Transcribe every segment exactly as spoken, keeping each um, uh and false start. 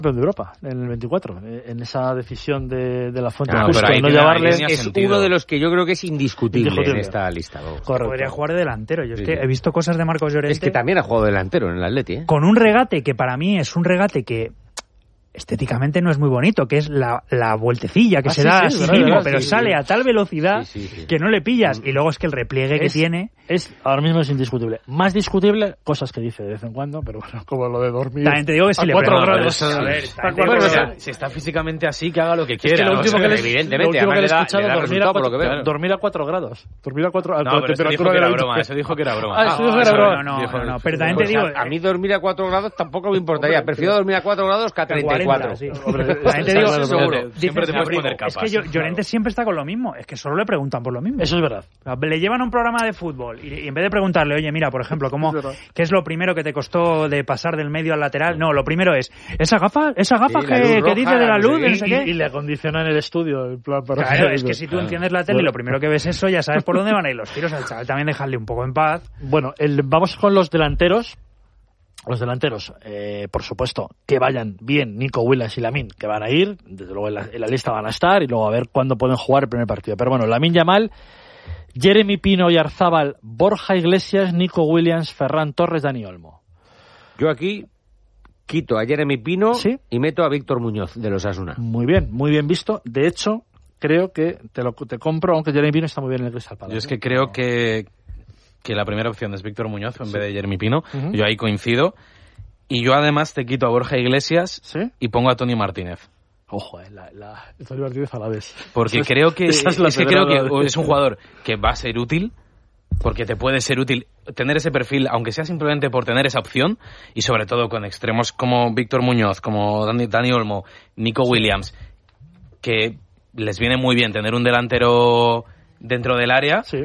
de Europa en el veinticuatro, en esa decisión de, de la Fuente no, justo, pero no llevarle es sentido. Uno de los que yo creo que es indiscutible, indiscutible. en esta lista. Podría jugar de delantero. Yo es sí, que sí. he visto cosas de Marcos Llorente. Es que también ha jugado delantero en el Atleti, ¿eh? Con un regate que para mí es un regate que estéticamente no es muy bonito, que es la, la vueltecilla que ah, se sí, da sí, a sí verdad, mismo, verdad, pero sí, sale sí. a tal velocidad sí, sí, sí. que no le pillas. Y luego es que el repliegue es, que tiene... es ahora mismo es indiscutible. Más discutible, cosas que dice de vez en cuando, pero bueno, como lo de dormir... También te digo que si le cuatro grados... A ver, a bueno, o sea, si está físicamente así, que haga lo que quiera. Es que lo último ¿no? que, les, evidentemente, lo último que le he escuchado da, dormir, a cuatro, claro. dormir a cuatro grados. Dormir a cuatro grados. No, pero eso dijo que era broma. Eso dijo que era broma. Ah, eso dijo que era broma. No, no, no. Pero también te digo... A mí dormir a cuatro grados tampoco me importaría. Prefiero dormir a cuatro grados que a treinta y cuatro. Te digo, claro, seguro. Siempre te puedes poner capas. Es que yo, Llorente siempre está con lo mismo. Es que solo le preguntan por lo mismo. Eso es verdad. Le llevan a un programa de fútbol y, y en vez de preguntarle, oye, mira, por ejemplo, ¿cómo, ¿qué es lo primero que te costó de pasar del medio al lateral? No, lo primero es, esa gafa, esa gafa sí, que, roja, que dice de la luz, y, no sé qué. Y, y le acondicionan el estudio. En plan, para claro, es que si tú claro. enciendes la tele y lo primero que ves eso, ya sabes por dónde van a ir los tiros. Al chaval también dejarle un poco en paz. Bueno, el, vamos con los delanteros. Los delanteros, eh, por supuesto, que vayan bien Nico Williams y Lamine, que van a ir, desde luego en la, en la lista van a estar, y luego a ver cuándo pueden jugar el primer partido. Pero bueno, Lamine Yamal, Jeremy Pino y Arzábal, Borja Iglesias, Nico Williams, Ferran Torres, Dani Olmo. Yo aquí quito a Jeremy Pino ¿Sí? y meto a Víctor Muñoz, de los Asuna. Muy bien, muy bien visto. De hecho, creo que te lo te compro, aunque Jeremy Pino está muy bien en el Crystal Palace. Yo es que creo no. que... que la primera opción es Víctor Muñoz en sí. vez de Jeremy Pino. Uh-huh. Yo ahí coincido. Y yo además te quito a Borja Iglesias ¿Sí? y pongo a Tony Martínez. Ojo, eh, la, la, Tony Martínez a la vez. Porque es, creo que, es, es que creo que es un jugador que va a ser útil, porque te puede ser útil tener ese perfil, aunque sea simplemente por tener esa opción, y sobre todo con extremos como Víctor Muñoz, como Dani, Dani Olmo, Nico Williams, que les viene muy bien tener un delantero dentro del área. Sí.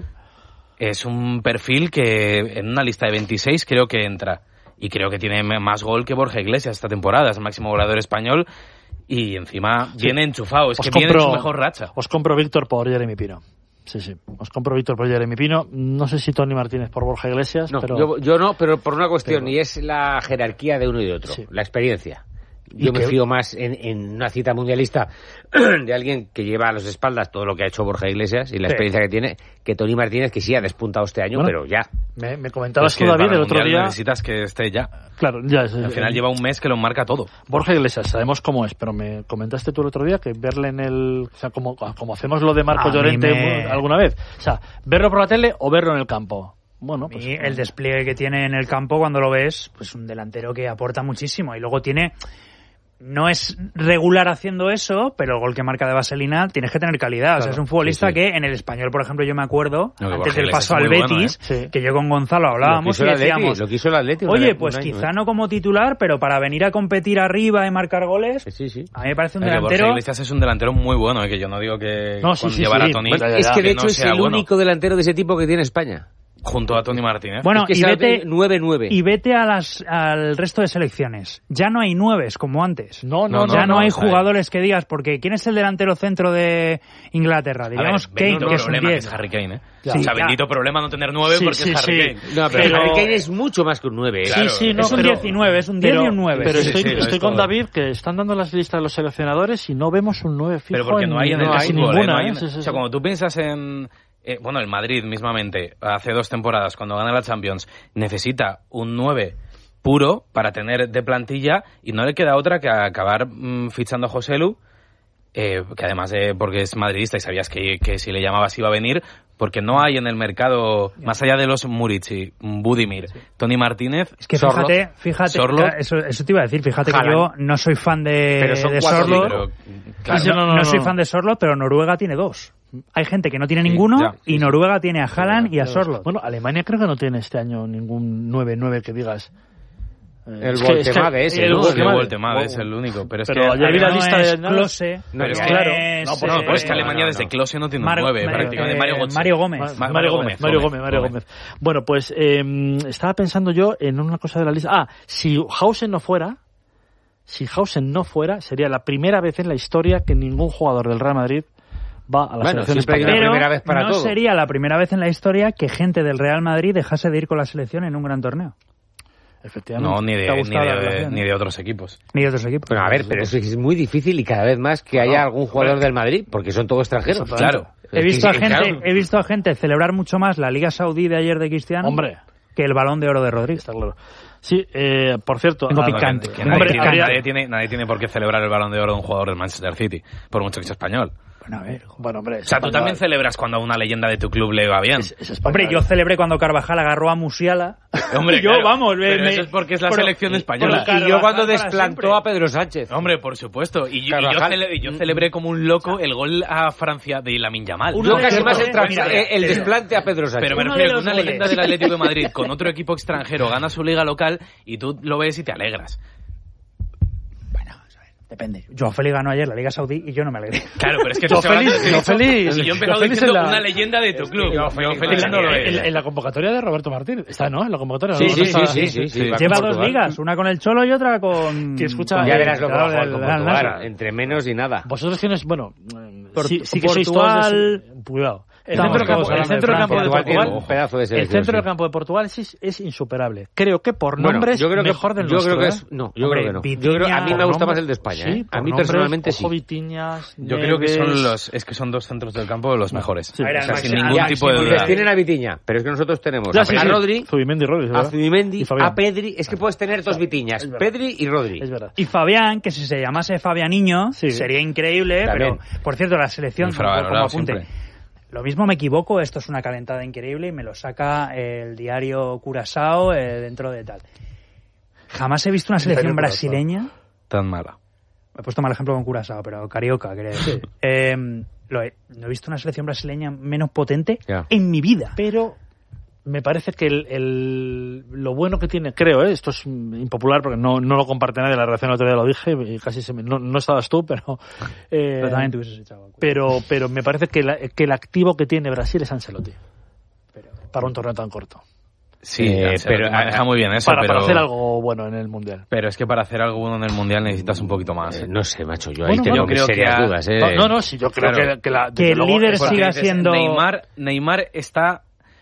Es un perfil que en una lista de veintiséis creo que entra. Y creo que tiene más gol que Borja Iglesias esta temporada. Es el máximo goleador español. Y encima sí. viene enchufado. Es os que compro, viene en su mejor racha. Os compro Víctor por Jeremy Pino. Sí, sí. Os compro Víctor por Jeremy Pino. No sé si Tony Martínez por Borja Iglesias. No, pero... yo, yo no, pero por una cuestión. Pero... Y es la jerarquía de uno y de otro. Sí. La experiencia. Yo me fío más en, en una cita mundialista de alguien que lleva a las espaldas todo lo que ha hecho Borja Iglesias y la sí. experiencia que tiene, que Tony Martínez, que sí ha despuntado este año, bueno, pero ya. Me, me comentabas es que tú, David, el otro día... necesitas que esté ya. Claro, ya. Es, Al final eh, lleva un mes que lo marca todo. Borja Iglesias, sabemos cómo es, pero me comentaste tú el otro día que verle en el... O sea, como, como hacemos lo de Marcos Llorente me... alguna vez. O sea, verlo por la tele o verlo en el campo. Bueno, pues, y el despliegue que tiene en el campo cuando lo ves, pues un delantero que aporta muchísimo. Y luego tiene... No es regular haciendo eso, pero el gol que marca de vaselina tienes que tener calidad. Claro, o sea, es un futbolista sí, sí. que en el Español, por ejemplo, yo me acuerdo, no, antes del paso al Betis, bueno, ¿eh? que yo con Gonzalo hablábamos y decíamos, lo quiso el Atleti, oye, pues quizá no como titular, pero para venir a competir arriba y marcar goles, sí, sí. a mí me parece un el delantero... Borja Iglesias es un delantero muy bueno, ¿eh? Que yo no digo que no, sí, sí, llevar sí. a Tony... Bueno, es que de que hecho no es el bueno. único delantero de ese tipo que tiene España. Junto a Tony Martínez. Bueno, es que y vete nueve nueve. Y vete a las, al resto de selecciones. Ya no hay nueves como antes. No, no, ya no, no, no hay no, jugadores que digas, porque ¿quién es el delantero centro de Inglaterra? Diríamos ver, Kane, no, que es un diez. Que es Harry Kane, ¿eh? Sí, o sea, ya. bendito problema no tener nueve sí, porque sí, es Harry sí. Kane. No, pero, pero Harry Kane es mucho más que un nueve. ¿eh? Claro, sí, sí, no, es un pero, diecinueve, es un diez pero, y un nueve. Pero sí, estoy, sí, estoy con todo. David, que están dando las listas de los seleccionadores y no vemos un nueve fijo. Pero porque no hay en el no casi ninguna, fútbol, ¿eh? No hay ¿eh? en... Sí, sí, sí. O sea, cuando tú piensas en... Eh, bueno, el Madrid mismamente, hace dos temporadas, cuando gana la Champions, necesita un nueve puro para tener de plantilla y no le queda otra que acabar mmm, fichando a Joselu, eh, que además de porque es madridista y sabías que, que si le llamabas iba a venir, porque no hay en el mercado, más allá de los Murici, Budimir, sí. Tony Martínez, es que Sorloth, fíjate, fíjate, Sorloth, eso, eso te iba a decir, fíjate Haaland. que yo no soy fan de, pero son de cuatro, Sorloth, sí, pero, claro, no, no, no, no soy no. fan de Sorloth, pero Noruega tiene dos. Hay gente que no tiene sí, ninguno ya, sí, y Noruega sí. tiene a Haaland sí, y a Sorloth. Bueno, Alemania creo que no tiene este año ningún nueve nueve que digas. El Voltemade es, el Voltemade es el único, pero es pero que ayer vi la lista es de Klose, no, es es, claro, es, no, por no, pues es que Alemania no, no, desde no. Klose no tiene un Mar, nueve, Mar, prácticamente eh, Mario Götze. Mario Gómez, Mario, Mario Gómez, Mario Gómez, Mario Gómez. Gómez. Bueno, pues eh, estaba pensando yo en una cosa de la lista. Ah, si Hausen no fuera, si Hausen no fuera, sería la primera vez en la historia que ningún jugador del Real Madrid va a la bueno, selección española. Pero primera vez para no todo. sería la primera vez en la historia que gente del Real Madrid dejase de ir con la selección en un gran torneo. Efectivamente. No, ni de, ni de, ni de otros equipos. Ni de otros equipos. Bueno, a ver, pero eso es muy difícil y cada vez más que haya no, algún jugador hombre. del Madrid, porque son todos extranjeros. Claro. He visto, a Sí, gente, claro. he visto a gente celebrar mucho más la Liga Saudí de ayer de Cristiano Hombre. que el Balón de Oro de Rodríguez. Está claro. Sí, eh, por cierto... Tengo ah, picante. Que Hombre, nadie, tiene, habría- nadie, tiene, nadie tiene por qué celebrar el Balón de Oro de un jugador del Manchester City, por mucho que sea español. Bueno, a ver. Bueno, hombre... O sea, tú también celebras cuando a una leyenda de tu club le va bien. Es, es español. Hombre, yo celebré cuando Carvajal agarró a Musiala. Hombre, Y yo, claro, vamos, me- pero me- eso es porque es la pero- selección española. pero- Y yo cuando Carvajal para desplantó siempre. a Pedro Sánchez. Hombre, por supuesto. Y yo, y yo, Carvajal. cele- y yo celebré como un loco el gol a Francia de Lamine Yamal. Uno Yo de casi los- más el, tra- Mira, eh, el mira. desplante a Pedro Sánchez. Pero me Uno refiero de que los una goles. leyenda del Atlético de Madrid con otro equipo extranjero gana su liga local y tú lo ves y te alegras. Depende. Joao Félix ganó ayer la Liga Saudí y yo no me alegré. Claro, pero es que Joao tú se Félix, vas a- Joao Félix. Y yo he empezado Joao Félix diciendo en la- una leyenda de tu club. Joao Joao Félix Félix en no lo la- En, es. en la convocatoria de Roberto Martínez. Está, ¿no? En la convocatoria. Sí, ¿no? sí, Está- sí, sí, sí, sí. va Lleva con dos Portugal. ligas, una con el Cholo y otra con... Que escucha- con- Ya verás lo que va a claro, jugar con del- del Portugal. Al-Nassr. Entre menos y nada. Vosotros tienes, bueno, eh, Por- sí, sí que sois Portugal- todos de- cuidado. El Estamos centro del campo, todos el hablando centro de del campo de Portugal tiene Portugal, un pedazo de el selección. centro del sí. campo de Portugal es, es insuperable. Creo que por Bueno, nombres yo creo que, mejor del yo nuestro. creo que ¿eh? es, no, yo Hombre, creo que no. Vitinha, Yo creo, a mí me por gusta nombres- más el de España, sí, ¿eh? A por mí nombres, personalmente sí. Ojo, Vitinhas, Yo creo que son Neves. los, es que son dos centros del campo de los mejores. Sí. A ver, O sea, al sin máximo- ningún al tipo de máximo duda. Ustedes tienen a Vitiña, pero es que nosotros tenemos Ya, a, sí, a sí. Rodri, Zubimendi y Rodri, es a verdad. Zubimendi, Y Fabián. a Pedri. Es que puedes tener dos Vitiñas, Es verdad. Pedri y Rodri. Es verdad. Y Fabián, que si se llamase Fabianiño, Sí. sería increíble, También. pero por cierto, la selección, como Infravalorado apunte, siempre. lo mismo me equivoco, esto es una calentada increíble y me lo saca el diario Curazao eh, dentro de tal. Jamás he visto una selección Diario Curazao. brasileña, Tan mala. he puesto mal ejemplo con Curazao, pero Carioca, quería decir. Eh, lo he- no he visto una selección brasileña menos potente Ya. en mi vida. Pero me parece que el, el- lo bueno que tiene, creo, ¿eh? Esto es mm, impopular porque no, no lo comparte nadie, la reacción el otro día lo dije y casi se me, no, no estabas tú, pero, eh, Pero también te hubieses echado. pero, pero me parece que, la- que el activo que tiene Brasil es Ancelotti. Para un torneo tan corto. Sí, Eh, pero pero- maneja muy bien eso, Para, pero, para hacer algo bueno en el Mundial. pero es que para hacer algo bueno en el Mundial necesitas un poquito más. Eh, no sé, macho, yo Bueno, ahí tengo yo mis creo que serias a- dudas, ¿eh? No, no, no, sí, yo creo Claro. que, que, la, Que desde el luego, líder es- Porque siga dices, siendo- Neymar, Neymar está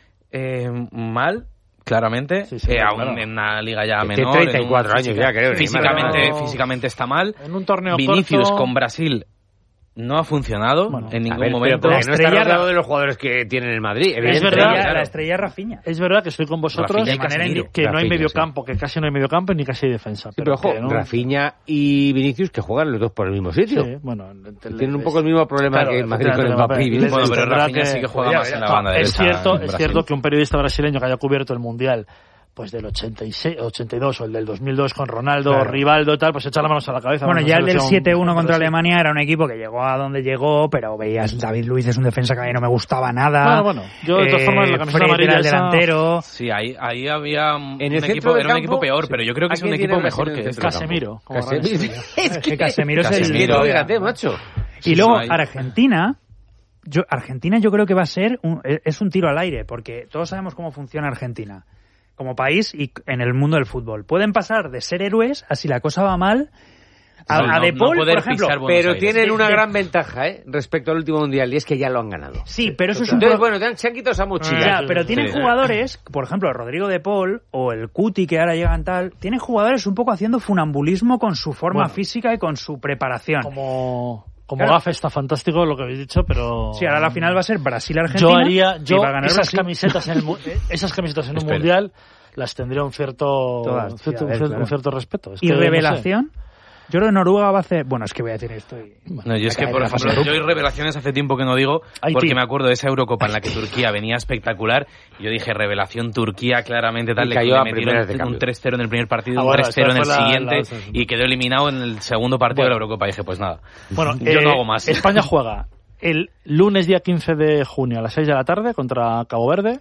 eh, mal, claramente, Sí, sí, eh, claro. aún en una liga ya Que menor. tiene treinta y cuatro en un años ya, creo, Neymar. Físicamente, No. físicamente está mal. En un torneo Vinicius corto, con Brasil no ha funcionado Bueno, en A ningún ver, pero momento. porque no está estrella- rodeado de los jugadores que tienen el Madrid, Es evidentemente. verdad, La claro. estrella Rafinha. es verdad que estoy con vosotros, Rafinha y que, Casemiro. que no hay Rafinha, medio sí. campo, que casi no hay medio campo ni casi hay defensa. Sí, pero ojo, que no- Rafinha y Vinicius que juegan los dos por el mismo sitio. Sí, bueno, Tienen un poco el mismo problema Claro, que el Madrid con el efectivamente, Mbappé. y les- Vinicius. Bueno, pero tendrá Rafinha que- sí que juega Ya, más ya, en la no, banda es derecha. cierto, en es Brasil. cierto que un periodista brasileño que haya cubierto el Mundial pues del ochenta y seis, ochenta y dos o el del dos mil dos con Ronaldo, Claro. Rivaldo, tal, pues echa las manos a la cabeza. Bueno, Una ya el del selección siete uno contra Brasil. Alemania era un equipo que llegó a donde llegó, pero veías David Luiz es un defensa que a mí no me gustaba nada. Bueno, bueno, yo de todas Eh, formas la camiseta Fred amarilla era el esa- delantero. Sí, ahí, ahí había un En el centro equipo, del era un campo, equipo peor, sí. pero yo creo que ¿A es un quién equipo tiene mejor Brasil en que el este. centro del Casemiro. como Casemiro. Ramos. Es que Casemiro es el Casemiro, líder. Fíjate, macho. Y Sí, luego sí, ahí. Argentina, yo Argentina yo creo que va a ser un, es un tiro al aire, porque todos sabemos cómo funciona Argentina como país y en el mundo del fútbol. Pueden pasar de ser héroes a si la cosa va mal a, No, a no, De no Paul, poder por ejemplo. pisar Buenos Pero Aires. tienen una De- gran ventaja, ¿eh? Respecto al último mundial, y es que ya lo han ganado. Sí, pero eso es un Entonces, pro- bueno, te han- se han quitado esa mochila. Ya, Sí, pero sí, tienen sí. jugadores, por ejemplo, Rodrigo de Paul o el Cuti que ahora llegan tal, tienen jugadores un poco haciendo funambulismo con su forma Bueno. física y con su preparación. Como, como Claro. gafe está fantástico lo que habéis dicho, pero... Sí, ahora la final va a ser Brasil-Argentina. Yo haría, y yo va a ganar esas Brasil. camisetas en el, mu- eh, esas camisetas en un Espera. mundial las tendría un cierto, Todas, un sí, cierto, a ver, un cierto- claro. un cierto respeto. Es ¿Y que, no sé. revelación? Yo creo que Noruega va a hacer... Bueno, es que voy a decir esto y... No, yo es que, Acá por hay ejemplo, una yo hay revelaciones hace tiempo que no digo, Haití. porque me acuerdo de esa Eurocopa en la que Turquía venía espectacular. Yo dije, revelación Turquía, claramente tal. Y le- cayó le a metieron primeras de un cambio. tres cero en el primer partido, Ah, un bueno, tres cero en esa el fue la- siguiente, la- y quedó eliminado en el segundo partido Bueno. de la Eurocopa. Y dije, pues nada, Bueno, yo eh, no hago más. España juega el lunes día quince de junio a las seis de la tarde contra Cabo Verde.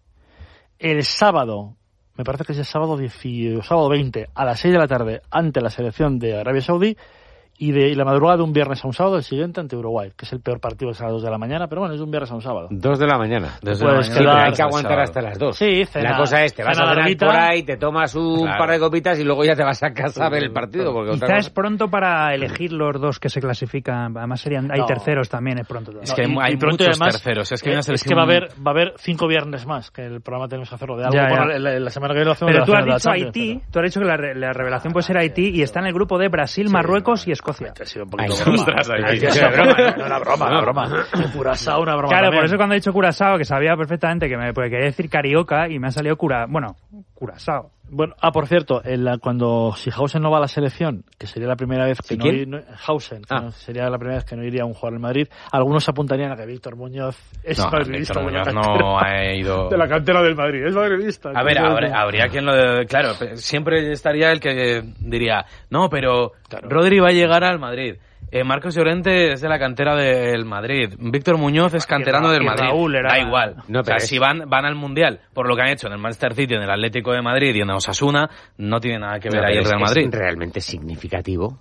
El sábado, me parece que es el sábado, diez, sábado veinte a las seis de la tarde ante la selección de Arabia Saudí. y de y la madrugada de un viernes a un sábado el siguiente ante Uruguay, que es el peor partido, es a las dos de la mañana, pero bueno, es de un viernes a un sábado. Dos de la mañana. Dos de la mañana. Sí, pero hay que aguantar hasta las dos. Sí, cena, la cosa es, te vas a cenar larguita, por ahí, te tomas un claro. par de copitas y luego ya te vas a casa a ver el partido. Porque Quizá otra es cosa... pronto para elegir los dos que se clasifican. Además serían hay No. terceros también, es pronto. Es que hay, y, hay y pronto muchos además, terceros. Es que, eh, una es selección... que va a haber va a haber cinco viernes más, que el programa tenemos que hacerlo de algo. Ya, ya. Por la, la semana que viene lo hacemos. Pero de tú la has final de la dicho Champions, Haití, pero... tú has dicho que la, re- la revelación puede ser Haití y está en el grupo de Brasil, Marruecos y Escocia. Ha sido un poquito Ay, broma. ostras, ahí, Haití ahí, ha sido ahí. broma, no, no era broma, era broma. Curazao, una broma Claro, también. por eso cuando he dicho Curazao, que sabía perfectamente que me pues, quería decir Carioca y me ha salido Cura, bueno, Curazao. Bueno, ah, por cierto, en la, cuando si Hausen no va a la selección, que sería la primera vez que ¿Sí, no, quién? ir- no Hausen, que Ah. no- sería la primera vez que no iría un jugador en Madrid, algunos apuntarían a que Víctor Muñoz es No, madridista. Víctor de la Muñoz cantera- no ha ido... de la cantera del Madrid, es madridista. A ver, Entonces, habría, no. habría quien lo... Claro, siempre estaría el que diría, no, pero Claro. Rodri va a llegar al Madrid. Eh, Marcos Llorente es de la cantera del Madrid. Víctor Muñoz es canterano Ra- del y Madrid. Raúl era- Da igual. No, o sea, pero es- si van, van al Mundial por lo que han hecho en el Manchester City, en el Atlético de Madrid y en Osasuna, no tiene nada que ver No, ahí pero el es- Real Madrid. Es realmente significativo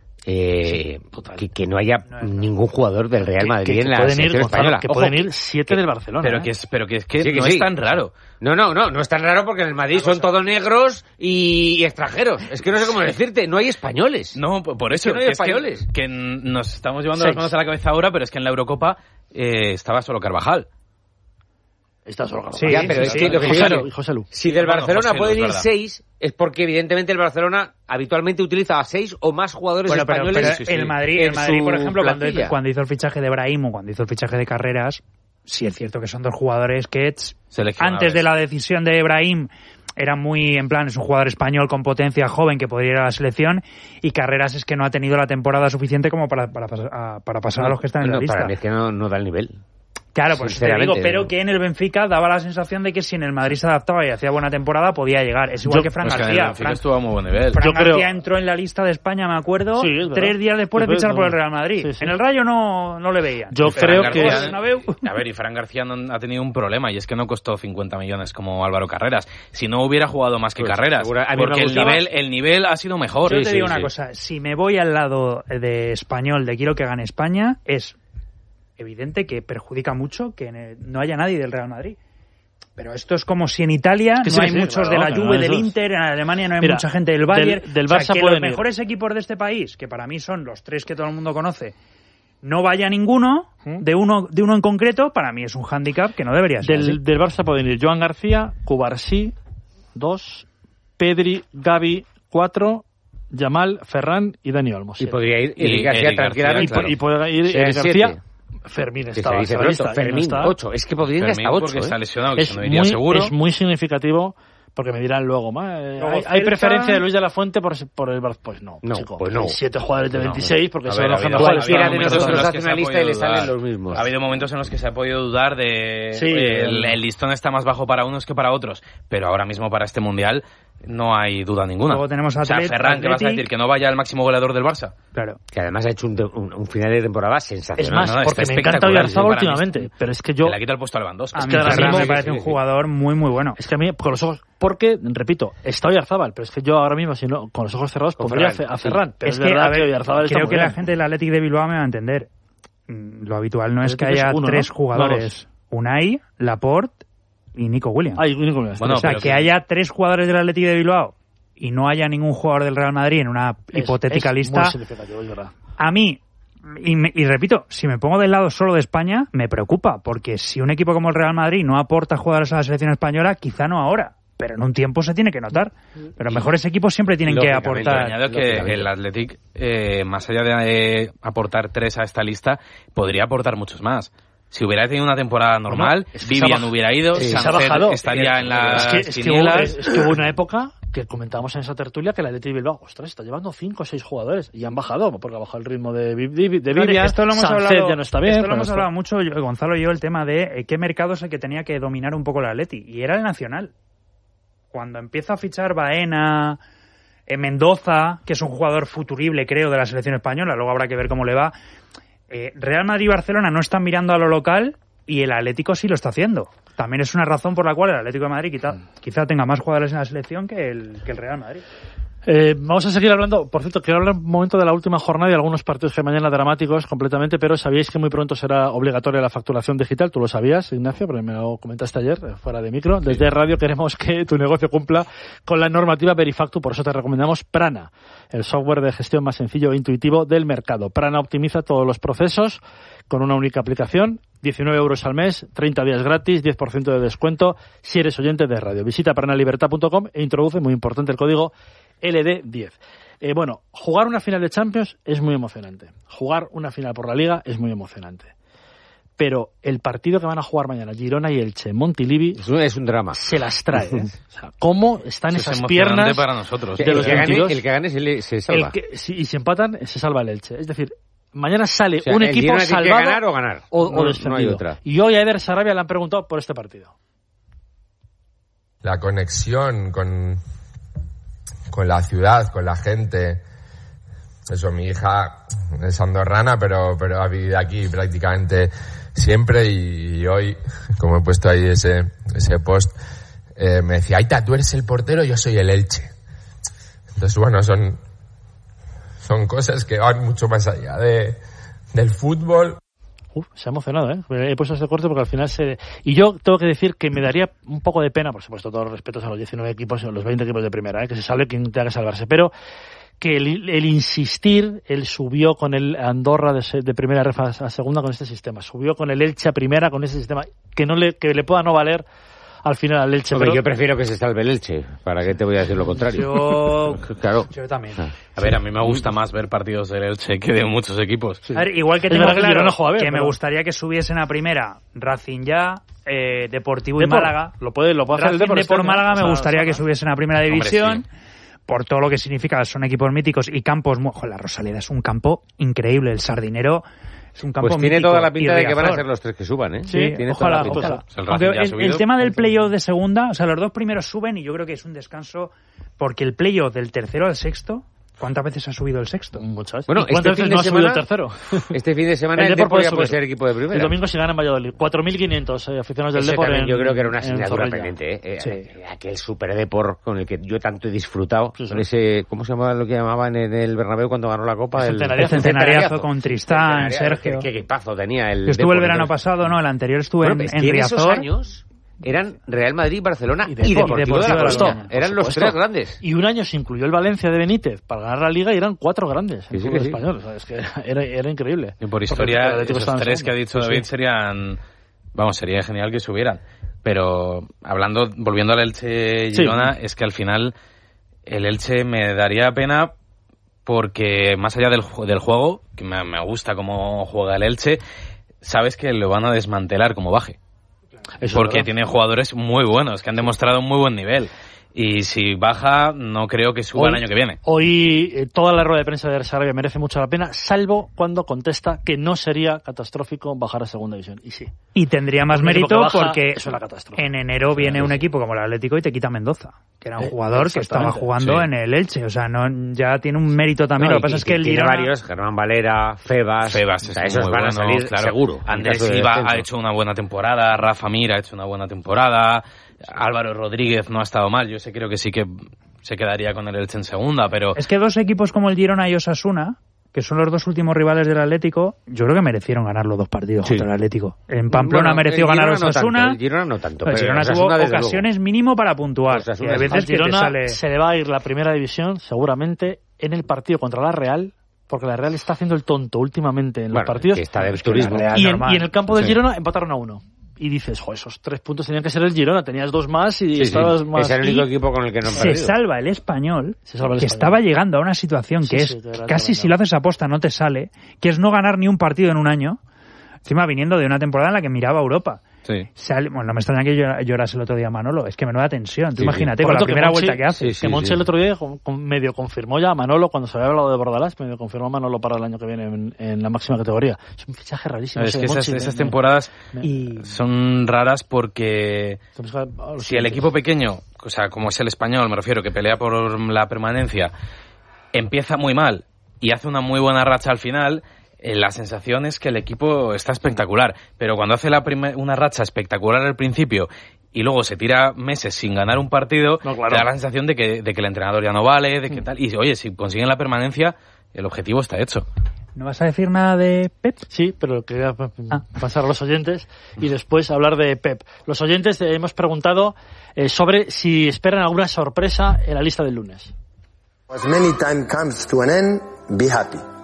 eh, total. que, que no haya ningún jugador del Real Que- Madrid que- en que la pueden ir, selección Gonzalo, española. que Ojo, pueden ir siete que- del Barcelona. Pero ¿eh? que, es, pero que es que Sí, que no sí. es tan raro. No, no, no, no es tan raro porque en el Madrid son todos negros y, y extranjeros. Es que no sé cómo decirte, no hay españoles. No, por por eso. que no hay que es que- españoles. Que, nos estamos llevando Seis. las manos a la cabeza ahora, pero es que en la Eurocopa eh, estaba solo Carvajal. Está solo Sí, Ya, pero sí, es sí. que lo que José digo- Lu, y José Lu. Si del Bueno, Barcelona José, pueden es ir verdad. seis, es porque evidentemente el Barcelona habitualmente utiliza a seis o más jugadores Bueno, pero, españoles. pero sí, sí. el Madrid, en el Madrid por su ejemplo, cuando, plantilla. cuando hizo el fichaje de Brahim o cuando hizo el fichaje de Carreras, sí es cierto que son dos jugadores que tss, Seleccionables. antes de la decisión de Brahim eran muy, en plan, es un jugador español con potencia, joven, que podría ir a la selección, y Carreras es que no ha tenido la temporada suficiente como para, para, pasar, a, para pasar a los que están en No, la lista. Para mí es que no, no da el nivel. Claro, por eso te digo, Sinceramente, pero ¿no? que en el Benfica daba la sensación de que si en el Madrid se adaptaba y hacía buena temporada, podía llegar. Es igual Yo- que Fran Pues que en el García. Benfica Fran, estuvo a muy buen nivel. Fran Yo creo- García entró en la lista de España, me acuerdo, Sí, es verdad. tres días después de Después, fichar no. por el Real Madrid. Sí, sí. En el Rayo no, no le veían. Yo Fran creo que García- es- Bernabéu. A ver, y Fran García no, ha tenido un problema, y es que no costó cincuenta millones como Álvaro Carreras. Si no hubiera jugado más que Pues, Carreras, seguro- a mí me porque el gustaba. nivel, el nivel ha sido mejor. Yo Sí, te sí, digo una sí. cosa, si me voy al lado de español, de quiero que gane España, es evidente que perjudica mucho que ne- no haya nadie del Real Madrid. Pero esto es como si en Italia Que no sí, hay sí, muchos claro, de la claro, Juve, eso del es. Inter, en Alemania no hay Mira, mucha gente del del- Bayern. del O sea, Barça que pueden los ir. mejores equipos de este país, que para mí son los tres que todo el mundo conoce, no vaya ninguno, ¿Mm? de uno de uno en concreto, para mí es un hándicap que no debería ser así. Del, del Barça pueden ir Joan García, Cubarsí, dos, Pedri, Gavi, cuatro, Yamal, Ferran y Dani Olmo. Y siete. podría ir Y Eric García Eric García, tranquilamente. claro. Y puede ir Serían Eric García. siete. Fermín Que estaba se dice en la pronto. lista, y no Fermín, está. ocho. Es que podrían ir Fermín hasta ocho. porque ¿eh? está lesionado, que Es se no iría muy, seguro. es muy significativo, porque me dirán luego, "Ma, eh, Luego hay, hay Celta- preferencia de Luis de la Fuente por, por el Barça". Pues no, No, chico. pues no. Hay siete jugadores de No. veintiséis, porque A son ver, los ha que habido- mejor ha habido Cualquiera de momentos nosotros en los hace que se una ha lista y podido le salen dudar. los mismos. Ha habido momentos en los que se ha podido dudar de Sí, oye, el, el- el listón está más bajo para unos que para otros, pero ahora mismo para este mundial no hay duda ninguna. Luego tenemos a o sea, Atlet- Ferran, ¿qué vas a Atleti. decir? ¿Que no vaya al máximo goleador del Barça? Claro. Que además ha hecho un, un- un final de temporada Es sensacional. más, no, porque está me encanta espectacular, Oyarzabal sí, para mí. últimamente, pero es que yo... Que le quita el puesto a Lewandowski. A Es mí que ahora Ferran mismo- me parece sí, un sí. jugador muy, muy bueno. Es que a mí, con los ojos, porque, repito, está Oyarzábal, pero es que yo ahora mismo, si no, con los ojos cerrados, Con pondría Ferran, a sí. Ferran. Pero es es, que, verdad a ver, que Oyarzábal está creo muy que la bien. gente del Athletic de Bilbao me va a entender. Mm, Lo habitual no es que Athletic es haya uno, tres ¿no? jugadores, Unai, Laporte y Nico Williams. Ay, Nicolás, Bueno, o sea, pero que que- haya tres jugadores del Athletic de Bilbao y no haya ningún jugador del Real Madrid en una es- hipotética es lista, muy significativo, es verdad. a mí, y, me- y repito, si me pongo del lado solo de España, me preocupa, porque si un equipo como el Real Madrid no aporta jugadores a la selección española, quizá no ahora, pero en un tiempo se tiene que notar. Pero mejores equipos siempre tienen que Lógicamente, aportar. Añado que Lógicamente. el Athletic, eh, más allá de eh, aportar tres a esta lista, podría aportar muchos más. Si hubiera tenido una temporada normal, Bueno, es que se ha Vivian baj- hubiera ido, Sí, se ha Sánchez bajado. estaría en las Es que, es, que hubo, quinielas. es que hubo una época que comentábamos en esa tertulia que el Athletic de Bilbao, ostras, está llevando cinco o seis jugadores y han bajado, porque ha bajado el ritmo de, Vi- de, de Fíjate, Vivian, esto lo hemos Sánchez hablado, ya no está bien. esto lo pero hemos esto- hablado mucho, yo- Gonzalo y yo, el tema de eh, qué mercado es el que tenía que dominar un poco el Atleti, y era el Nacional. Cuando empieza a fichar Baena, eh, Mendoza, que es un jugador futurible, creo, de la selección española, luego habrá que ver cómo le va. eh, Real Madrid y Barcelona no están mirando a lo local y el Atlético sí lo está haciendo. También es una razón por la cual el Atlético de Madrid quizá, quizá tenga más jugadores en la selección que el, que el Real Madrid. Eh, vamos a seguir hablando. Por cierto, quiero hablar un momento de la última jornada y algunos partidos que mañana dramáticos completamente, pero sabíais que muy pronto será obligatoria la facturación digital. Tú lo sabías, Ignacio, pero me lo comentaste ayer, fuera de micro. Desde Radio queremos que tu negocio cumpla con la normativa Verifactu, por eso te recomendamos Prana, el software de gestión más sencillo e intuitivo del mercado. Prana optimiza todos los procesos con una única aplicación. diecinueve euros al mes, treinta días gratis, diez por ciento de descuento si eres oyente de radio. Visita pranalibertad punto com e introduce, muy importante, el código L D diez. Eh, bueno, jugar una final de Champions es muy emocionante. Jugar una final por la Liga es muy emocionante. Pero el partido que van a jugar mañana, Girona y Elche, Montilivi, es un, es un drama. Se las trae. ¿eh? O sea, ¿cómo están Eso esas es piernas para nosotros? de el, los que gane, veintidós? el que gane se, le, se salva. El que, si, y si empatan, se salva el Elche. Es decir, mañana sale o sea, un el equipo Girona tiene salvado que ganar o ganar. o, no, o descendido. No hay otra. Y hoy a Eder Sarabia le han preguntado por este partido. La conexión con, con la ciudad, con la gente. Eso, mi hija es andorrana, pero, pero ha vivido aquí prácticamente siempre y, y hoy, como he puesto ahí ese, ese post, eh, me decía, Aita, tú eres el portero, yo soy el Elche. Entonces, bueno, son, son cosas que van mucho más allá de, del fútbol. Uf, se ha emocionado, ¿eh? He puesto este corte porque al final se... Y yo tengo que decir que me daría un poco de pena, por supuesto, todos los respetos a los diecinueve equipos, a los veinte equipos de primera, ¿eh? Que se salve quien tenga que salvarse, pero que el, el insistir, él subió con el Andorra de, de primera ref a segunda con este sistema, subió con el Elche a primera con este sistema, que no le, que le pueda no valer al final al Elche. Hombre, pero... yo prefiero que se salve el Elche. ¿Para qué te voy a decir lo contrario? Yo, claro. yo también. A ver, a mí me gusta más ver partidos del Elche que de muchos equipos. Sí. A ver, igual que es tengo claro que, claro juega bien, que pero... me gustaría que subiesen a primera Racing ya, eh, Deportivo Depor, y Málaga. Lo puede, lo puede hacer el Depor, Depor, Depor Málaga me o sea, gustaría o sea, que subiesen a primera división. Hombre, sí. Por todo lo que significa, son equipos míticos y campos... Joder, la Rosaleda es un campo increíble, el Sardinero es un campo Pues tiene mítico, toda la pinta y de que van a Riazor. ser los tres que suban, ¿eh? Sí, tiene ojalá, toda la pinta. ojalá. O sea, el Aunque Racing ya ha el, subido. el tema del playoff de segunda, o sea, los dos primeros suben y yo creo que es un descanso porque el playoff del tercero al sexto, ¿cuántas veces ha subido el sexto? Muchas. Bueno, ¿Y cuántas este fin veces de no ha subido el semana- tercero? Este fin de semana El el, Depor Depor puede ya puede subir. ser equipo de primera. El domingo si ganan Valladolid. cuatro mil quinientos eh, aficionados del Ese Depor también en, yo creo que era una en asignatura Zorrilla. pendiente, ¿eh? Eh, Sí. eh, Aquel Super Depor con el que yo tanto he disfrutado. Sí, sí. Con ese, ¿cómo se llamaba lo que llamaban en el Bernabéu cuando ganó la Copa? El El centenariazo. El centenariazo con Tristán, Sergio. Qué equipazo tenía el Yo estuve el Depor, verano entonces. pasado, ¿no? El anterior estuve Bueno, en, es en que en esos Riazor. años eran Real Madrid, Barcelona Y y, Depor, Deportivo, y de la Deportivo Coruña. de la Coruña, Eran por los supuesto. tres grandes. Y un año se incluyó el Valencia de Benítez para ganar la Liga y eran cuatro grandes Sí, en el sí fútbol que sí. español. O sea, es que era, era increíble. Y por Porque historia, el Atlético estaba esos en tres que ha segundo. dicho Sí, David sí. serían... Vamos, sería genial que subieran. Pero hablando, volviendo al Elche Girona, Sí. es que al final el Elche me daría pena porque más allá del, ju- del juego, que me, me gusta cómo juega el Elche, sabes que lo van a desmantelar como baje. Eso Porque es verdad. tiene jugadores muy buenos, que han demostrado un muy buen nivel. Y si baja, no creo que suba Hoy- el año que viene. Hoy eh, toda la rueda de prensa de Sarabia merece mucho la pena, salvo cuando contesta que no sería catastrófico bajar a segunda división. Y sí. Y tendría más Un equipo mérito que baja porque es una catástrofe. en enero viene un equipo como el Atlético y te quita Mendoza, que era un Eh, jugador que estaba exactamente. jugando Sí. en el Elche. O sea, no ya tiene un mérito también. No, Lo que y- pasa y es que el tiene Girona... varios, Germán Valera, Febas, Febas o es sea, esos muy van bueno, a salir claro. seguro. en Andrés caso de Silva descenso. ha hecho una buena temporada, Rafa Mir ha hecho una buena temporada, Álvaro Rodríguez no ha estado mal. Yo sé, creo que sí que se quedaría con el Elche en segunda, pero Es que dos equipos como el Girona y Osasuna, que son los dos últimos rivales del Atlético, yo creo que merecieron ganar los dos partidos Sí. contra el Atlético. En Pamplona Bueno, mereció el ganar Girona no Osasuna. tanto, el Girona no tanto, el pero Girona Osasuna, tuvo desde luego. ocasiones mínimo para puntuar. Osasuna Y hay sí. veces Al que te Girona sale... se le va a ir la primera división seguramente en el partido contra la Real, porque la Real está haciendo el tonto últimamente en los Bueno, partidos. que está de Es que la turismo. Real- y, en, normal. y en el campo del Sí. Girona empataron a uno. Y dices, jo, esos tres puntos tenían que ser el Girona, tenías dos más y Sí, sí. estabas más... Es el único y equipo con el que no han Se perdido. salva el Español, Se salva el que Español. estaba llegando a una situación Sí, que sí, es que era casi tremendo. si lo haces aposta no te sale, que es no ganar ni un partido en un año, encima viniendo de una temporada en la que miraba a Europa. sí. Sale, bueno, no me extraña que llora- llorase el otro día Manolo, es que menuda tensión. Tú Sí, sí. imagínate, Por con la cierto, que primera Monchi- vuelta que hace. Sí, sí, que Monchi sí. el otro día con- con- medio confirmó ya a Manolo, cuando se había hablado de Bordalás, medio confirmó a Manolo para el año que viene en, en la máxima categoría. Es un fichaje rarísimo. Es ese que de esas, Monchi, esas me- temporadas me- Y son raras porque me- a los si el siguientes. equipo pequeño, o sea, como es el Español, me refiero, que pelea por la permanencia, empieza muy mal y hace una muy buena racha al final, eh, la sensación es que el equipo está espectacular. Pero cuando hace la prime- una racha espectacular al principio y luego se tira meses sin ganar un partido, no, claro. te da la sensación de que, de que el entrenador ya no vale, de que tal. Y oye, si consiguen la permanencia, el objetivo está hecho. ¿No vas a decir nada de Pep? Sí, pero quería ah. pasar a los oyentes y después hablar de Pep. Los oyentes eh, hemos preguntado eh, sobre si esperan alguna sorpresa en la lista del lunes. As many time comes to an end, be happy.